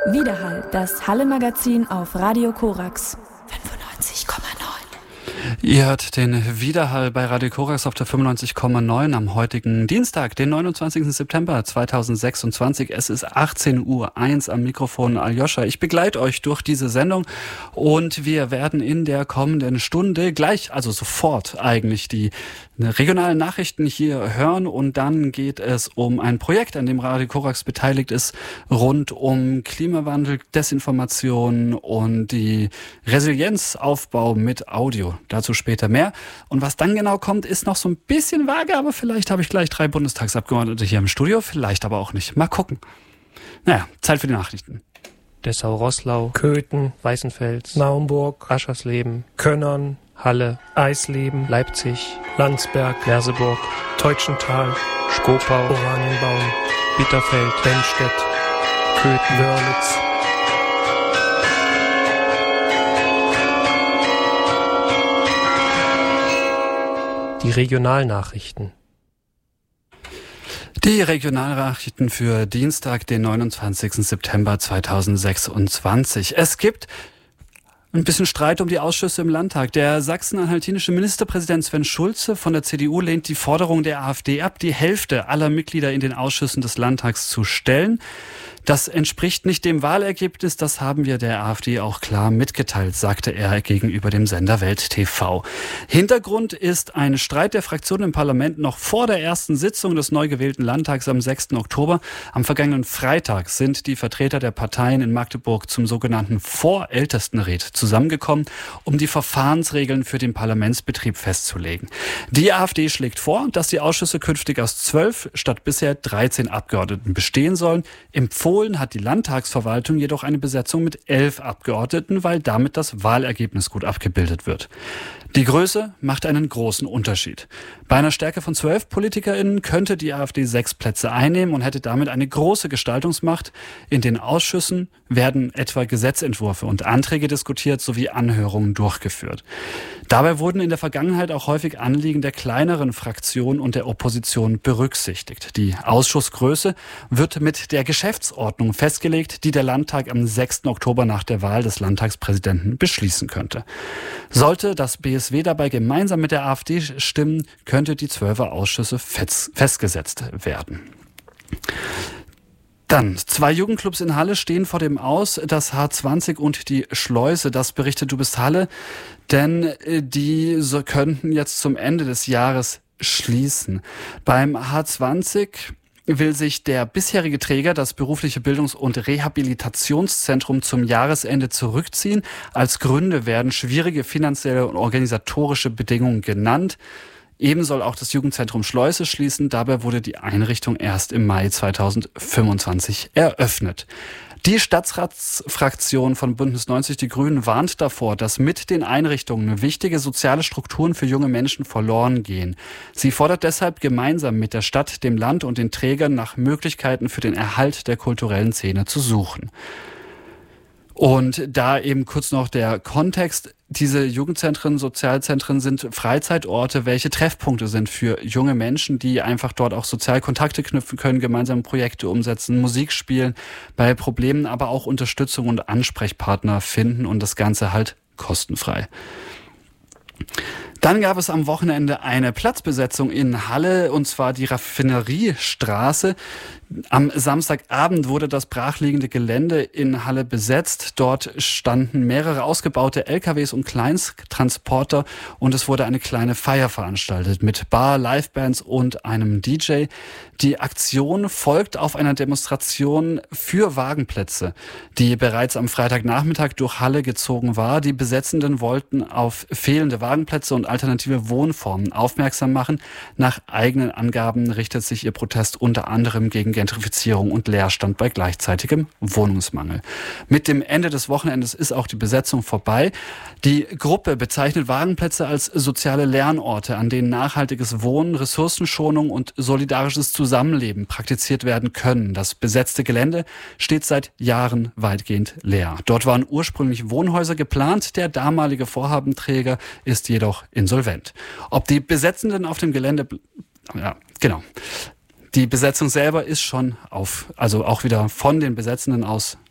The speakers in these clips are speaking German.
Widerhall, das Halle-Magazin auf Radio Korax 95,9. Ihr hört den Widerhall bei Radio Korax auf der 95,9 am heutigen Dienstag, den 29. September 2026. Es ist 18:01 Uhr am Mikrofon Aljoscha. Ich begleite euch durch diese Sendung und wir werden in der kommenden Stunde gleich, also sofort eigentlich die regionalen Nachrichten hier hören und dann geht es um ein Projekt, an dem Radio Korax beteiligt ist, rund um Klimawandel, Desinformation und die Resilienzaufbau mit Audio. Dazu später mehr. Und was dann genau kommt, ist noch so ein bisschen vage, aber vielleicht habe ich gleich 3 Bundestagsabgeordnete hier im Studio, vielleicht aber auch nicht. Mal gucken. Naja, Zeit für die Nachrichten. Dessau-Roßlau, Köthen, Weißenfels, Naumburg, Aschersleben, Könnern, Halle, Eisleben, Leipzig, Landsberg, Merseburg, Teutschenthal, Schkopau, Oranienbaum, Bitterfeld, Benstedt, Köthen, Wörlitz. Die Regionalnachrichten. Die Regionalnachrichten für Dienstag, den 29. September 2026. Es gibt ein bisschen Streit um die Ausschüsse im Landtag. Der sachsen-anhaltinische Ministerpräsident Sven Schulze von der CDU lehnt die Forderung der AfD ab, die Hälfte aller Mitglieder in den Ausschüssen des Landtags zu stellen. Das entspricht nicht dem Wahlergebnis, das haben wir der AfD auch klar mitgeteilt, sagte er gegenüber dem Sender Welt TV. Hintergrund ist ein Streit der Fraktionen im Parlament noch vor der ersten Sitzung des neu gewählten Landtags am 6. Oktober. Am vergangenen Freitag sind die Vertreter der Parteien in Magdeburg zum sogenannten Vorältestenred zusammengekommen, um die Verfahrensregeln für den Parlamentsbetrieb festzulegen. Die AfD schlägt vor, dass die Ausschüsse künftig aus 12 statt bisher 13 Abgeordneten bestehen sollen. Empfohlen hat die Landtagsverwaltung jedoch eine Besetzung mit 11 Abgeordneten, weil damit das Wahlergebnis gut abgebildet wird. Die Größe macht einen großen Unterschied. Bei einer Stärke von 12 PolitikerInnen könnte die AfD 6 Plätze einnehmen und hätte damit eine große Gestaltungsmacht. In den Ausschüssen werden etwa Gesetzentwürfe und Anträge diskutiert sowie Anhörungen durchgeführt. Dabei wurden in der Vergangenheit auch häufig Anliegen der kleineren Fraktionen und der Opposition berücksichtigt. Die Ausschussgröße wird mit der Geschäftsordnung festgelegt, die der Landtag am 6. Oktober nach der Wahl des Landtagspräsidenten beschließen könnte. Sollte das BSW dabei gemeinsam mit der AfD stimmen, könnte die 12er Ausschüsse festgesetzt werden. Dann, 2 Jugendclubs in Halle stehen vor dem Aus, das H20 und die Schleuse, das berichtet Du bist Halle, denn die könnten jetzt zum Ende des Jahres schließen. Beim H20 will sich der bisherige Träger, das berufliche Bildungs- und Rehabilitationszentrum, zum Jahresende zurückziehen. Als Gründe werden schwierige finanzielle und organisatorische Bedingungen genannt. Eben soll auch das Jugendzentrum Schleuse schließen. Dabei wurde die Einrichtung erst im Mai 2025 eröffnet. Die Stadtratsfraktion von Bündnis 90 Die Grünen warnt davor, dass mit den Einrichtungen wichtige soziale Strukturen für junge Menschen verloren gehen. Sie fordert deshalb gemeinsam mit der Stadt, dem Land und den Trägern nach Möglichkeiten für den Erhalt der kulturellen Szene zu suchen. Und da eben kurz noch der Kontext. Diese Jugendzentren, Sozialzentren sind Freizeitorte, welche Treffpunkte sind für junge Menschen, die einfach dort auch sozial Kontakte knüpfen können, gemeinsam Projekte umsetzen, Musik spielen, bei Problemen aber auch Unterstützung und Ansprechpartner finden und das Ganze halt kostenfrei. Dann gab es am Wochenende eine Platzbesetzung in Halle, und zwar die Raffineriestraße. Am Samstagabend wurde das brachliegende Gelände in Halle besetzt. Dort standen mehrere ausgebaute LKWs und Kleinsttransporter und es wurde eine kleine Feier veranstaltet mit Bar, Livebands und einem DJ. Die Aktion folgt auf einer Demonstration für Wagenplätze, die bereits am Freitagnachmittag durch Halle gezogen war. Die Besetzenden wollten auf fehlende Wagenplätze und alternative Wohnformen aufmerksam machen. Nach eigenen Angaben richtet sich ihr Protest unter anderem gegen Gentrifizierung und Leerstand bei gleichzeitigem Wohnungsmangel. Mit dem Ende des Wochenendes ist auch die Besetzung vorbei. Die Gruppe bezeichnet Wagenplätze als soziale Lernorte, an denen nachhaltiges Wohnen, Ressourcenschonung und solidarisches Zusammenleben praktiziert werden können. Das besetzte Gelände steht seit Jahren weitgehend leer. Dort waren ursprünglich Wohnhäuser geplant. Der damalige Vorhabenträger ist jedoch insolvent. Ob die Besetzenden auf dem Gelände... Ja, genau. Die Besetzung selber ist schon auch wieder von den Besetzenden aus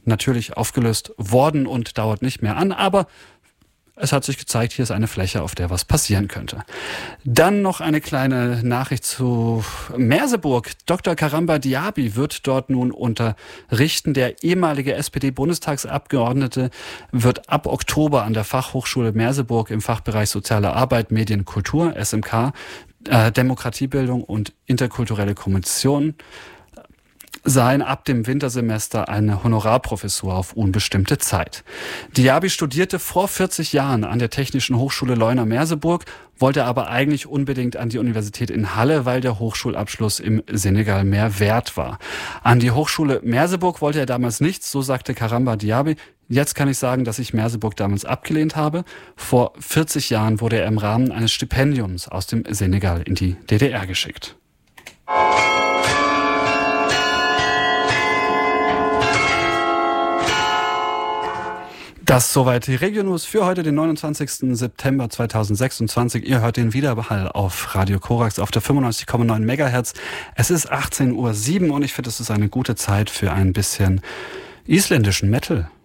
natürlich aufgelöst worden und dauert nicht mehr an, aber es hat sich gezeigt, hier ist eine Fläche, auf der was passieren könnte. Dann noch eine kleine Nachricht zu Merseburg. Dr. Karamba Diaby wird dort nun unterrichten. Der ehemalige SPD-Bundestagsabgeordnete wird ab Oktober an der Fachhochschule Merseburg im Fachbereich Soziale Arbeit, Medien, Kultur, SMK, Demokratiebildung und interkulturelle Kommunikation sein, ab dem Wintersemester eine Honorarprofessur auf unbestimmte Zeit. Diaby studierte vor 40 Jahren an der Technischen Hochschule Leuna-Merseburg, wollte aber eigentlich unbedingt an die Universität in Halle, weil der Hochschulabschluss im Senegal mehr wert war. An die Hochschule Merseburg wollte er damals nichts, so sagte Karamba Diaby. Jetzt kann ich sagen, dass ich Merseburg damals abgelehnt habe. Vor 40 Jahren wurde er im Rahmen eines Stipendiums aus dem Senegal in die DDR geschickt. Das soweit die Regio-News für heute, den 29. September 2026. Ihr hört den Wiederhall auf Radio Korax auf der 95,9 MHz. Es ist 18:07 Uhr und ich finde, es ist eine gute Zeit für ein bisschen isländischen Metal.